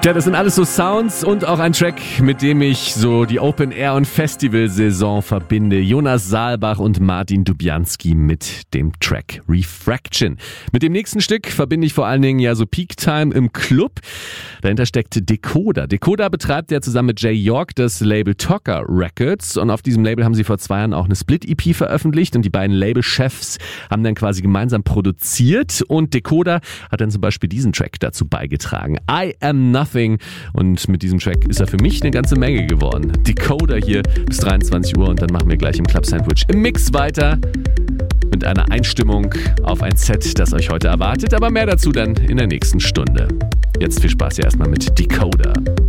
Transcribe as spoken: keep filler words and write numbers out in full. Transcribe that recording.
Tja, das sind alles so Sounds und auch ein Track, mit dem ich so die Open-Air- und Festivalsaison verbinde. Jonas Saalbach und Martin Dubianski mit dem Track Refraction. Mit dem nächsten Stück verbinde ich vor allen Dingen ja so Peak-Time im Club. Dahinter steckt Decoder. Decoder betreibt ja zusammen mit Jay York das Label Tocker Records und auf diesem Label haben sie vor zwei Jahren auch eine Split-E P veröffentlicht und die beiden Labelchefs haben dann quasi gemeinsam produziert und Decoder hat dann zum Beispiel diesen Track dazu beigetragen. I Am Nothing. Und mit diesem Track ist er für mich eine ganze Menge geworden. Decoder hier bis dreiundzwanzig Uhr und dann machen wir gleich im Club Sandwich im Mix weiter mit einer Einstimmung auf ein Set, das euch heute erwartet. Aber mehr dazu dann in der nächsten Stunde. Jetzt viel Spaß ja erstmal mit Decoder.